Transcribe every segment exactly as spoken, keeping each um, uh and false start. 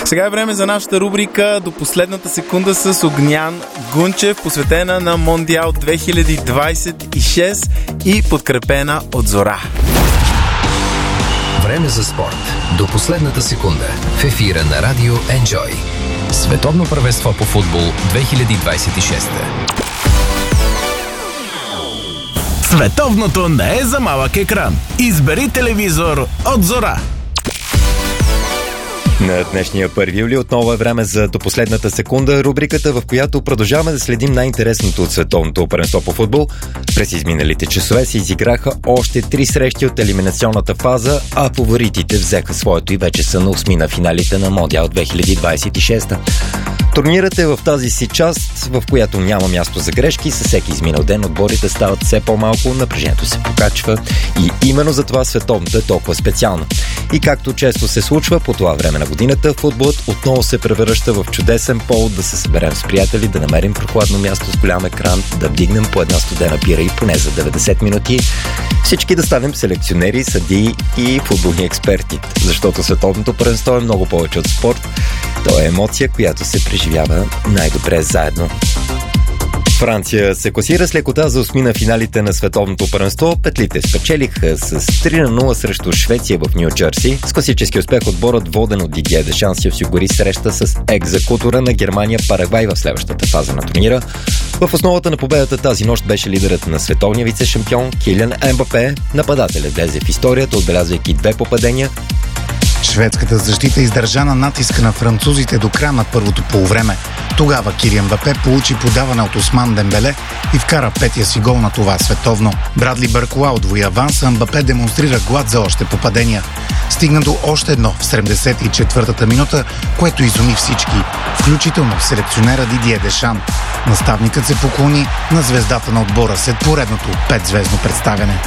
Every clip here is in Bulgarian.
Сега е време за нашата рубрика До последната секунда с Огнян Гунчев, посветена на Мондиал две хиляди двадесет и шест и подкрепена от Зора. Време за спорт. До последната секунда. В ефира на Радио Enjoy. Световно първенство по футбол две хиляди двадесет и шест. Световното не е за малък екран. Избери телевизор от Зора. На днешния първи юли отново е време за До последната секунда, рубриката, в която продължаваме да следим най-интересното от световното първенство по футбол. През изминалите часове се изиграха още три срещи от елиминационната фаза, а фаворитите взеха своето и вече са на осми на финалите на Мондиал две хиляди двадесет и шест. Турнирът е в тази си част, в която няма място за грешки. Със всеки изминал ден отборите стават все по-малко, напрежението се покачва и именно за това световното е толкова специално. И както често се случва по това време на годината, футболът отново се превръща в чудесен повод да се съберем с приятели, да намерим прохладно място с голям екран, да вдигнем по една студена пира и поне за деветдесет минути всички да станем селекционери, съдии и футболни експерти. Защото световното първенство е много повече от спорт. То е емоция, която се преживява най-добре заедно. Франция се класира с лекота за осми на финалите на световното първенство. Петлите спечелиха с три на нула срещу Швеция в Ню Джерси. С класически успех отборът, воден от Дидие Дешан, си осигури среща с екзекутора на Германия Парагвай в следващата фаза на турнира. В основата на победата тази нощ беше лидерът на световния вице-шампион Килиан Ембапе. Нападателят влезе в историята, отбелязвайки две попадения. Шведската защита издържа на натиска на французите до края на първото полувреме. Тогава Килиан Мбапе получи подаване от Осман Дембеле и вкара петия си гол на това световно. Брадли Бъркола удвои аванса, Мбапе демонстрира глад за още попадения. Стигна до още едно в седемдесет и четвъртата минута, което изуми всички, включително селекционера Дидие Дешан. Наставникът се поклони на звездата на отбора след поредното петзвездно представяне.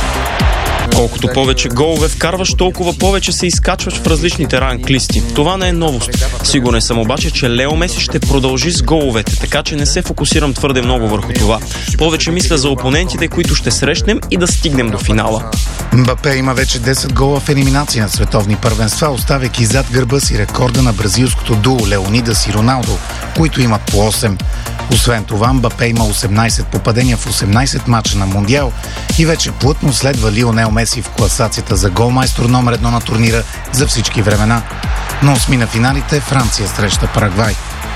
Колкото повече голове вкарваш, толкова повече се изкачваш в различните ранглисти. Това не е новост. Сигурен съм обаче, че Лео Меси ще продължи с головете, така че не се фокусирам твърде много върху това. Повече мисля за опонентите, които ще срещнем и да стигнем до финала. Мбапе има вече десет гола в елиминация на световни първенства, оставяйки зад гърба си рекорда на бразилското дуо Леонидас и Роналдо, които имат по осем. Освен това, Мбапе има осемнадесет попадения в осемнадесет мача на Мондиал и вече плътно следва Лионел Меси в класацията за голмайстор номер едно на турнира за всички времена. На осми на финалите Франция среща Парагвай.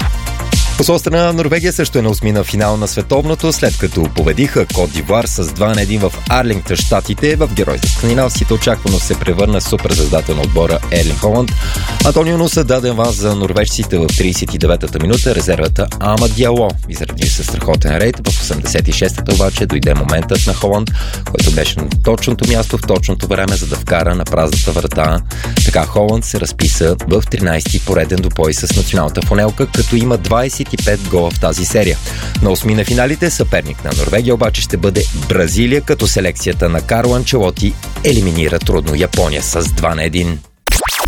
По своя страна, Норвегия също е на осми на финал на световното, след като победиха Кот д'Ивуар с два на един в Арлингтън, щатите. В герой за скандинавците очаквано се превърна суперзвездата на отбора Ерлинг Холанд. Антонио Нуса даде аванс за норвежците в тридесет и деветата минута. Резервата Ама Диало изради със страхотен рейд. В осемдесет и шестата обаче дойде моментът на Холанд, който беше на точното място в точното време, за да вкара на празната врата. Така Холанд се разписа в тринадесети пореден двубой с националната фанелка, като има двадесет и пет гола в тази серия. На осми на финалите съперник на Норвегия обаче ще бъде Бразилия, като селекцията на Карло Анчелоти елиминира трудно Япония с два на един.